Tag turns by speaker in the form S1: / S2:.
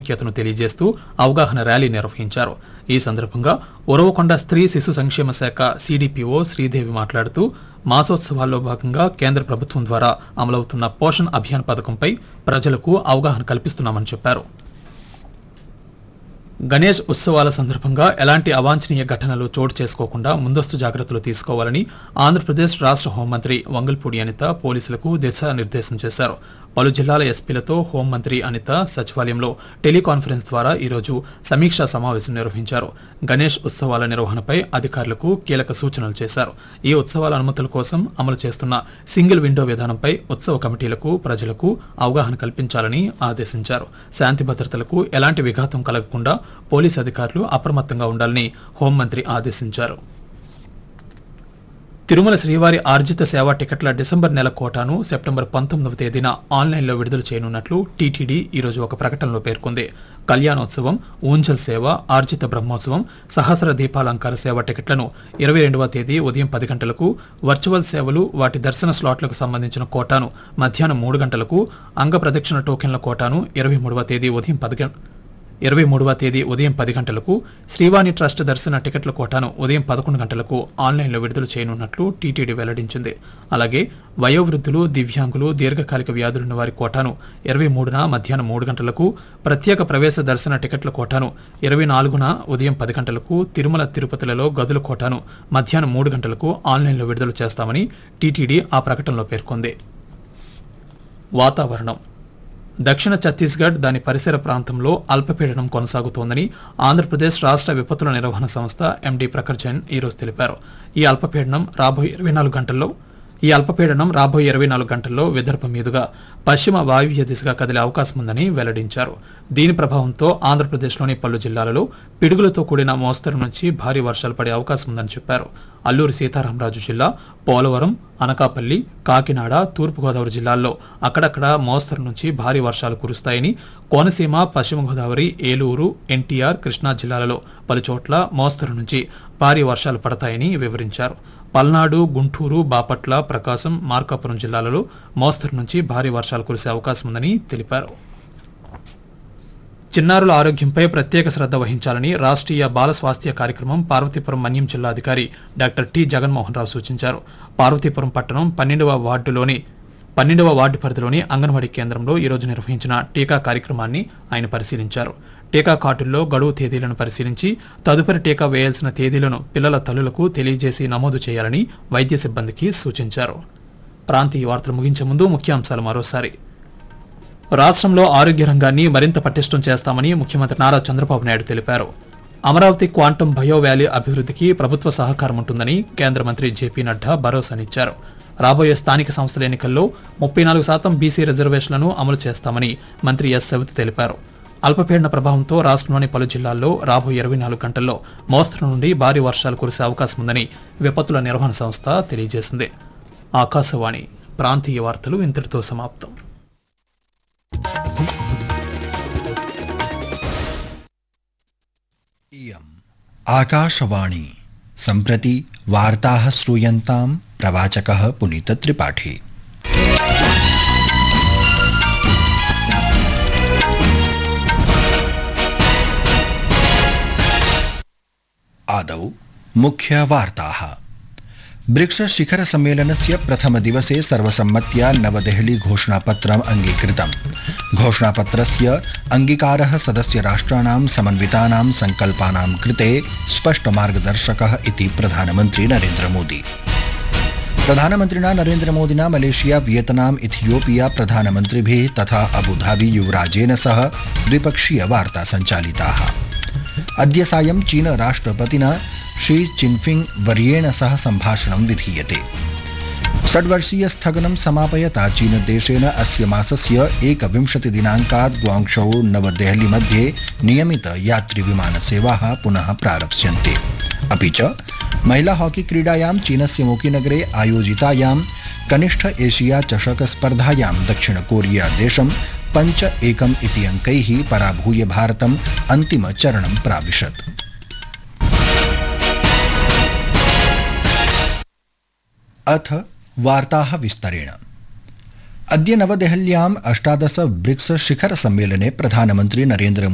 S1: ప్రాముఖ్యతను తెలియజేస్తూ అవగాహన ర్యాలీ నిర్వహించారు. ఈ సందర్భంగా ఉరవకొండ స్త్రీ శిశు సంక్షేమ శాఖ సిడిపిఓ శ్రీదేవి మాట్లాడుతూ మాసోత్సవాల్లో భాగంగా కేంద్ర ప్రభుత్వం ద్వారా అమలవుతున్న పోషణ్ అభియాన్ పథకంపై ప్రజలకు అవగాహన కల్పిస్తున్నామని చెప్పారు. గణేష్ ఉత్సవాల సందర్భంగా ఎలాంటి అవాంఛనీయ ఘటనలు చోటు చేసుకోకుండా ముందస్తు జాగ్రత్తలు తీసుకోవాలని ఆంధ్రప్రదేశ్ రాష్ట్ర హోంమంత్రి వంగల్పూడి అనిత పోలీసులకు దిశానిర్దేశం చేశారు. పలు జిల్లాల ఎస్పీలతో హోంమంత్రి అనిత సచివాలయంలో టెలికాన్ఫరెన్స్ ద్వారా ఈరోజు సమీక్షా సమావేశం నిర్వహించారు. గణేష్ ఉత్సవాల నిర్వహణపై అధికారులకు కీలక సూచనలు చేశారు. ఈ ఉత్సవాల అనుమతుల కోసం అమలు చేస్తున్న సింగిల్ విండో విధానంపై ఉత్సవ కమిటీలకు ప్రజలకు అవగాహన కల్పించాలని ఆదేశించారు. శాంతి భద్రతలకు ఎలాంటి విఘాతం కలగకుండా పోలీసు అధికారులు అప్రమత్తంగా ఉండాలని హోంమంత్రి ఆదేశించారు. తిరుమల శ్రీవారి ఆర్జిత సేవా టికెట్ల డిసెంబర్ నెల కోటాను సెప్టెంబర్ 19వ తేదీన ఆన్లైన్లో విడుదల చేయనున్నట్లు టీటీడీ ఈరోజు ఒక ప్రకటనలో పేర్కొంది. కళ్యాణోత్సవం, ఊంజల్ సేవ, ఆర్జిత బ్రహ్మోత్సవం, సహస్ర దీపాలంకార సేవ టికెట్లను 22వ తేదీ ఉదయం 10 గంటలకు, వర్చువల్ సేవలు వాటి దర్శన స్లాట్లకు సంబంధించిన కోటాను మధ్యాహ్నం 3 గంటలకు, అంగ ప్రదక్షిణ టోకెన్ల కోటాను 23వ తేదీ ఉదయం 10 గంటలకు, శ్రీవాణి ట్రస్ట్ దర్శన టికెట్ల కోటాను ఉదయం 11 గంటలకు ఆన్లైన్లో విడుదల చేయనున్నట్లు టీటీడీ వెల్లడించింది. అలాగే వయోవృద్ధులు, దివ్యాంగులు, దీర్ఘకాలిక వ్యాధులున్న వారి కోటాను 23న మధ్యాహ్నం 3 గంటలకు, ప్రత్యేక ప్రవేశ దర్శన టికెట్ల కోటాను 24న ఉదయం 10 గంటలకు, తిరుమల తిరుపతిలలో గదుల కోటాను మధ్యాహ్నం 3 గంటలకు ఆన్లైన్లో విడుదల చేస్తామని టీటీడీ ఆ ప్రకటనలో పేర్కొంది. వాతావరణం. దక్షిణ ఛత్తీస్గఢ్ దాని పరిసర ప్రాంతంలో అల్పపీడనం కొనసాగుతోందని ఆంధ్రప్రదేశ్ రాష్ట్ర విపత్తుల నిర్వహణ సంస్థ ఎండీ ప్రఖర్ జైన్ ఈరోజు తెలిపారు. ఈ అల్పపీడనం రాబోయే 24 గంటల్లో విదర్భ మీదుగా పశ్చిమ వాయువ్య దిశగా కదిలే అవకాశం ఉందని వెల్లడించారు. దీని ప్రభావంతో ఆంధ్రప్రదేశ్లోని పలు జిల్లాలలో పిడుగులతో కూడిన మోస్తరు నుంచి భారీ వర్షాలు పడే అవకాశం ఉందని చెప్పారు. అల్లూరి సీతారామరాజు జిల్లా, పోలవరం, అనకాపల్లి, కాకినాడ, తూర్పుగోదావరి జిల్లాల్లో అక్కడక్కడ మోస్తరు నుంచి భారీ వర్షాలు కురుస్తాయని, కోనసీమ, పశ్చిమ గోదావరి, ఏలూరు, ఎన్టీఆర్, కృష్ణా జిల్లాలలో పలుచోట్ల మోస్తరు నుంచి భారీ వర్షాలు పడతాయని వివరించారు. పల్నాడు, గుంటూరు, బాపట్ల, ప్రకాశం, మార్కాపురం జిల్లాలలో మోస్తరు నుంచి భారీ వర్షాలు కురిసే అవకాశం ఉందని తెలిపారు. చిన్నారుల ఆరోగ్యంపై ప్రత్యేక శ్రద్ధ వహించాలని రాష్ట్రీయ బాల స్వాస్థ్య కార్యక్రమం పార్వతీపురం మన్యం జిల్లా అధికారి డాక్టర్ టి జగన్మోహన్ రావు సూచించారు. పార్వతీపురం పట్టణం 12వ వార్డు పరిధిలోని అంగన్వాడీ కేంద్రంలో ఈరోజు నిర్వహించిన టీకా కార్యక్రమాన్ని ఆయన పరిశీలించారు. టీకా కార్డుల్లో గడువు తేదీలను పరిశీలించి తదుపరి టీకా వేయాల్సిన తేదీలను పిల్లల తల్లులకు తెలియజేసి నమోదు చేయాలని వైద్య సిబ్బందికి సూచించారు. ప్రాంతీయ వార్తలు ముగించే ముందు ముఖ్యాంశాలు మరోసారి. రాష్ట్రంలో ఆరోగ్య రంగాన్ని మరింత పటిష్టం చేస్తామని ముఖ్యమంత్రి నారా చంద్రబాబు నాయుడు తెలిపారు. అమరావతి క్వాంటమ్ బయో వ్యాలీ అభివృద్ధికి ప్రభుత్వ సహకారం ఉంటుందని కేంద్ర మంత్రి జేపీ నడ్డా భరోసానిచ్చారు. రాబోయే స్థానిక సంస్థల ఎన్నికల్లో 34% బీసీ రిజర్వేషన్లను అమలు చేస్తామని మంత్రి ఎస్ సవిత తెలిపారు. అల్పపీడన ప్రభావంతో రాష్ట్రంలోని పలు జిల్లాల్లో రాబోయే 24 గంటల్లో మోస్తరు నుండి భారీ వర్షాలు కురిసే అవకాశం ఉందని విపత్తుల నిర్వహణ సంస్థ తెలియజేసింది. ఆకాశవాణి ప్రాంతీయ వార్తలు ఇంతటితో సమాప్తం.
S2: आकाशवाणी सम्प्रति वार्ताः श्रूयन्तां प्रवाचकः पुनीत त्रिपाठी। आदौ मुख्य वार्ताः। ब्रिक्स शिखर सम्मेलनस्य प्रथम दिवसे सर्वसम्मत्या नवदेहली घोषणापत्रम् अंगीकृतम्। घोषणापत्रस्य अंगीकारः सदस्य राष्ट्राणां समन्वितानां संकल्पानां कृते स्पष्ट मार्गदर्शकः इति प्रधानमन्त्री नरेन्द्र मोदी। प्रधानमन्त्रिणा नरेन्द्र मोदिना मलेशिया, वियतनाम, इथियोपिया प्रधानमन्त्रिभिः तथा अबुधाबी युवराजेन सह द्विपक्षीय वार्ता सञ्चालिताः। अद्य सायं चीन राष्ट्रपतिना शी चिनफिंग वर्येण सह सम्भाषणं विधीयते। षड्वर्षीय स्थगनं समापयता चीनदेशेन अस्य मासस्य 21 दिनाङ्कात् ग्वाङ्गझौ नवदेहली मध्ये नियमित यात्रिविमानसेवाः पुनः प्रारप्स्यन्ते। अपि च महिला हॉकी क्रीडायां चीनस्य मोकीनगरे आयोजितायां कनिष्ठ एशिया चषक स्पर्धायां दक्षिण कोरिया देशं 5-1 इति अङ्कैः पराभूय भारतम् अन्तिमचरणं प्राविशत्। अथ वार्ताः विस्तरेण। अद्य नवदेहल्याम् 18 ब्रिक्स शिखर सम्मेलने प्रधानमन्त्री नरेन्द्र